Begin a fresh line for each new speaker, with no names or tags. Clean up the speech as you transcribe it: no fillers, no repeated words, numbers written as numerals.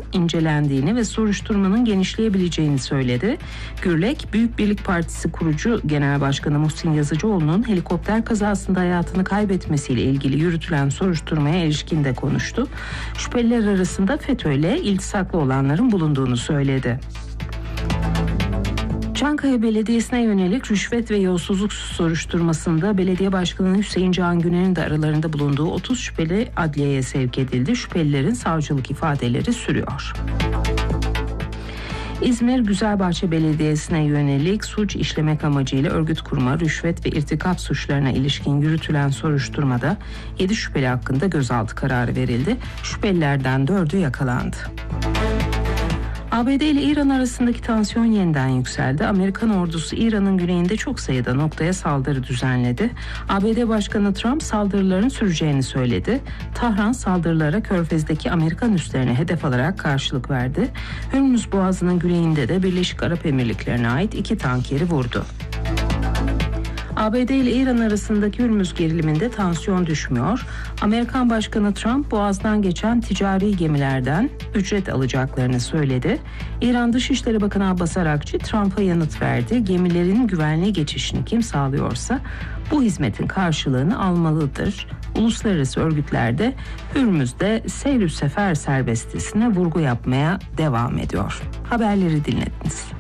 incelendiğini ve soruşturmanın genişleyebileceğini söyledi. Gürlek, Büyük Birlik Partisi kurucu Genel Başkanı Muhsin Yazıcıoğlu'nun helikopter kazasında hayatını kaybetmesiyle ilgili yürütülen soruşturmaya ilişkin de konuştu. Şüpheliler arasında FETÖ'yle iltisaklı olanların bulunduğunu söyledi. Çankaya Belediyesi'ne yönelik rüşvet ve yolsuzluk soruşturmasında Belediye Başkanı Hüseyin Can Güner'in de aralarında bulunduğu 30 şüpheli adliyeye sevk edildi. Şüphelilerin savcılık ifadeleri sürüyor. İzmir Güzelbahçe Belediyesi'ne yönelik suç işlemek amacıyla örgüt kurma, rüşvet ve irtikap suçlarına ilişkin yürütülen soruşturmada 7 şüpheli hakkında gözaltı kararı verildi. Şüphelilerden 4'ü yakalandı. ABD ile İran arasındaki tansiyon yeniden yükseldi. Amerikan ordusu İran'ın güneyinde çok sayıda noktaya saldırı düzenledi. ABD Başkanı Trump saldırıların süreceğini söyledi. Tahran saldırılara Körfez'deki Amerikan üslerine hedef alarak karşılık verdi. Hürmüz Boğazı'nın güneyinde de Birleşik Arap Emirlikleri'ne ait 2 tankeri vurdu. ABD ile İran arasındaki Hürmüz geriliminde tansiyon düşmüyor. Amerikan Başkanı Trump Boğaz'dan geçen ticari gemilerden ücret alacaklarını söyledi. İran Dışişleri Bakanı Abbas Arakçı Trump'a yanıt verdi. Gemilerin güvenli geçişini kim sağlıyorsa bu hizmetin karşılığını almalıdır. Uluslararası örgütler de Hürmüz'de seyr-ü sefer serbestisine vurgu yapmaya devam ediyor. Haberleri dinlediniz.